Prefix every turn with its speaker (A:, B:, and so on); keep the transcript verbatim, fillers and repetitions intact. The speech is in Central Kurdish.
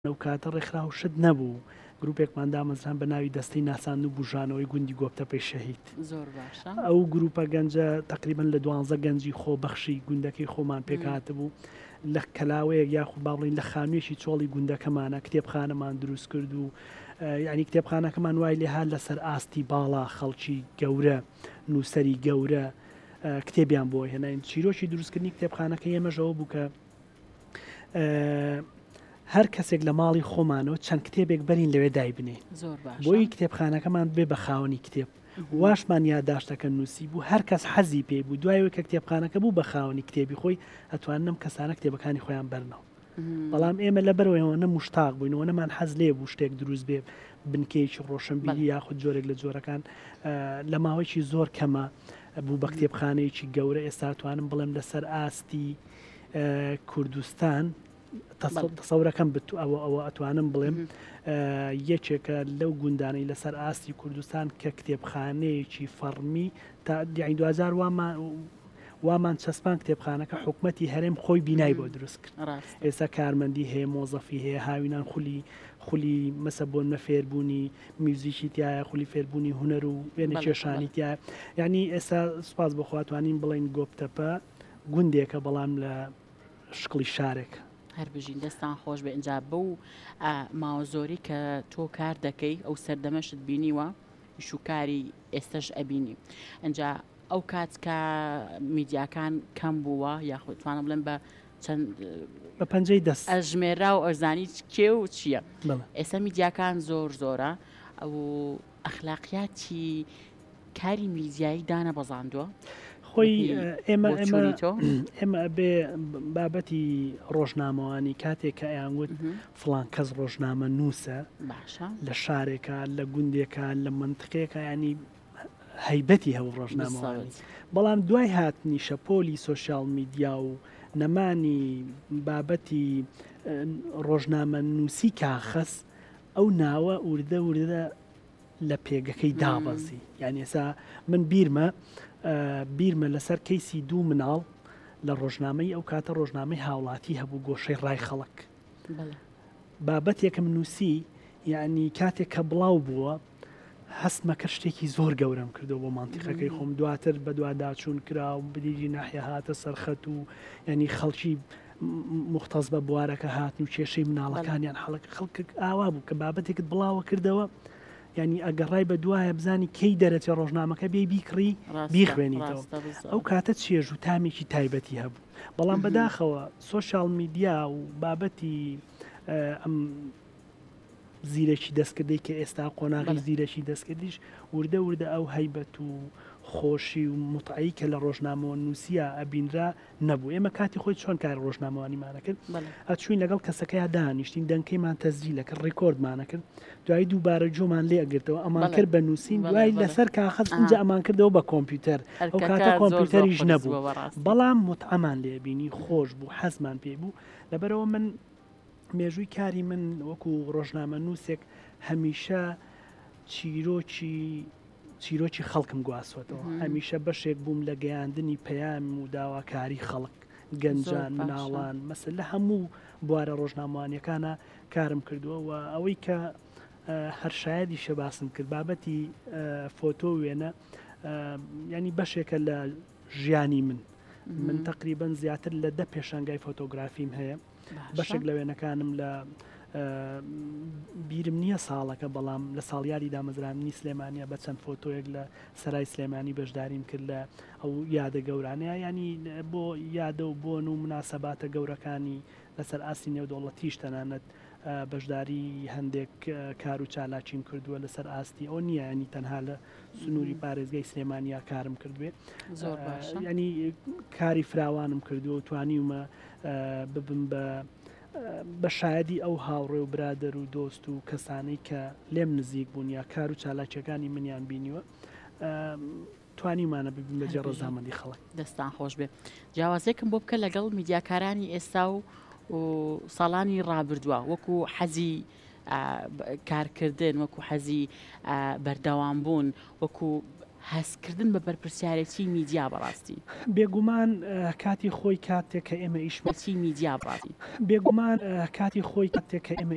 A: لەو کاتە ڕێکخراو شت نەبوو گروپێکمان دامەزران بە ناوی دەستەی ناسان و بژانەوەی گوندی گۆپتەپەی شەهید.
B: زۆر باشە.
A: ئەو گروپە گەنجە تقریبان لە دوانزە گەنجی خۆبەخشی گوندەکەی خۆمان پێکهاتە بوو لە کەلاوەیەک یاخود باڵین لە خانوێکی چۆڵی گوندەکەمانە کتێبخانەمان دروست کرد و یعنی کتێبخانەکەمان وای لێها لەسەر ئاستی باڵا خەڵکی گەورە نووسەری گەورە کتێبیان بۆ هێناین. چیرۆکی دروستکردنی کتێبخانەکە ئێمەژەوە بوو کە هەر کەسێک لە ماڵی خۆمانەوە چەند کتێبێک بەرین لەوێ دای بنێ بۆی کتێبخانەکەمان بێ بە خاوەنی کتێب واشمان یادداشتەکە نووسی بوو هەر کەس حەزی پێ بوو دوایەوەی کە کتێبخانەکە بوو بە خاوەنی کتێبی خۆی ئەتوانم کەسانە کتێبەکانی خۆیان بەرنەوە. بەڵام ئێمە لە بەرەوەیەوە مشتاق بووینەوە نەمان حەز لێ بوو شتێک دروست بێ بنکەیەکی ڕۆشنبیری یاخود جۆرێک لە جۆرەکان لە ماوەیەکی زۆر کەمە بوو بە کتێبخانەیەکی گەورە. ئێستا توانم بڵێم لەسەر ئاستی کوردستان تەسەورەکەم بتو ئەوە ئەوە ئەتوانم بڵێم یەکێکە لەو گوندانەی لەسەر ئاستی کوردستان کە کتێبخانەیەکی فەرمی تا دیعین دو هەزار وامان چەسپان کتێبخانەکە حکومەتی هەرێم خۆی بینای بۆ دروست کرد. ئێستا کارمەندی هەیە مۆزەفی هەیە هاوینان خولی خولی مەسە بۆ نەفێربوونی میوزیکی تایە خولی فێربوونی هوەر و وێنە کێشانی تایە. یعنی ئێستا سوپاس بەخواتوانین بڵین گۆپتەپە گوندێکە بەڵام لە شقلی شارێک
B: هەر بژین دەستان خۆش بێ ئەنج بەو ماوە زۆری کە تۆ کار دەکەی ئەو سەردەمەشت بینیوە شوکاری ئێستش ئەبینی ئەنج ئەو کات کە میدیاکان کەم بووە یاخود توانم بڵێن بە چەند
A: بە پەنجەی دەست
B: ئەژمێرا و ئەرزانی کێ و چییە ئێستا میدیاکان زۆر زۆرە ئەو ئەخلاقیاتی کاری میدیایی دانە بەزاندووە
A: خۆی ئێمە ئێمە بێ بابەتی ڕۆژنامەوانی کاتێک کە ئەیانگوت فڵان کەس ڕۆژنامە نووسە لە شارێکە لە گوندێکە لە منطقەیەکە ینی هەیبەتی هەوو ڕۆژنامەوانی. بەڵام دوای هاتنی شەپۆلی سۆشیال میدیا و نەمانی بابەتی ڕۆژنامە نووسی کاخەس ئەو ناوە وردە وردە لە پێگەکەی دابەزی. یعنی ئێستا من بیرمە بیرمە لەسەر کەیسی دوو مناڵ لە ڕۆژنامەی ئەو کاتە ڕۆژنامەی هاوڵاتی هەبوو گۆشەی ڕای خەڵک بابەتێکم نووسی یعنی کاتێک کە بڵاو بووە هەستمەکە شتێکی زۆر گەورەم کردو بۆ مانتیقەکەی خۆم دواتر بە دوواداچوون کرا و بدیجی ناحیە هاتە سەرخەت و ینی خەڵکی مختەز بە بوارەکە هاتن و کێشەی مناڵەکانیان حەڵک خەڵک ئاوا بوو کە بابەتێکت بڵاوە کردەوە ینی ئەگەڕای بە دوایە بزانی کەی دەرەچێ ڕۆژنامەکە بێ بیکڕی بیخوێنیتەوە. ئەو کاتە چێژ و تامێکی تایبەتی هەبوو. بەڵام بەداخەوە سۆشیال میدیا و بابەتی ئەم زیرەکی دەستکردی کە ئێستا قۆناغی زیرەکی دەستکردیش وردە وردە ئەو هەیبەت و خۆشی و متعی کە لە ڕۆژنامەوە نووسە ئەبینرا نەبوو. ئێمە کاتی خۆی چۆن کار ڕۆژنامەوانیمانەکرد ئەچوین لەگەڵ کەسەکەی دانیشتین دەنگەکەیمان تەزجیلەکە ڕێکۆردمانەکرد دوای دووبارە جۆمان لێ ئەگرتەوە ئەمان کرد بە نووسین دوای لەسەر کاخەز اینجا ئەمان کردەوە بە کۆمپیوتەر ئەو کاتە کۆمپیوتەریش نەبوو بەڵام متعەمان لێبینی خۆش بوو حەزمان پێ بوو. لەبەرەوە من مێژووی کاری من وەکو ڕۆژنامە نووسێک هەمیشە چیرۆکی چیرۆکی خەڵکم گواسوەتەوە هەمیشە بەشێک بووم لە گەیاندنی پەیام و داواکاری خەڵک گەنجان مناڵان مەسەل لە هەموو بوارە ڕۆژنامەوانیەکانە کارم کردووە و ئەوەی کە هەر شایەدی شەباسم کرد بابەتی فۆتۆ وێنە ینی بەشێکە لە ژیانی من من تقریبەن زیاتر لە دە پێشانگای فۆتۆگرافیم هەیە بەشێک لە وێنەکانم لە بیرم نییە ساڵەکە بەڵام لە ساڵیاری دامەزرانی سلێمانیا بە چەند فۆتۆیەک لە سەرای سلێمانی بەشداریم کرد لە ئەو یادە گەورانەیە ینی بۆ یادە و بۆن و مناسەباتە گەورەکانی لەسەر ئاسی نێودەوڵەتیش تەنانەت بەشداری هەندێک کار و چالاکیم کردووە لەسەر ئاستی ئەو نییە ینی تەنها لە سنووری پارێزگای سلێمانیا کارم کردوێ ینی کاری فراوانم کردووە و توانیومە ببم بە بە شایەدی ئەو هاوڕێ و برادەر و دۆست و کەسانەی کە لێم نزیک بوون یا کار و چالاکیەکانی منیان بینیوە توانیمانە ببین بەجێ ڕەزامەندی خەڵک.
B: دەستان خۆش بێ جیاوازێکم بۆ بکە لەگەڵ میدیاکارانی ئێستا و ساڵانی ڕابردووە وەکو حەزی کارکردن وەکو حەزی بەردەوام بوون وەکو هەستکردن بە بەرپرسیارەتی میدیا بەڕاستی
A: بێگومان کاتی خۆی کاتێک کە ئێمە ئیشمەتی
B: میدیا بڕاستی
A: بێگومان کاتی خۆی کاتێک کە ئێمە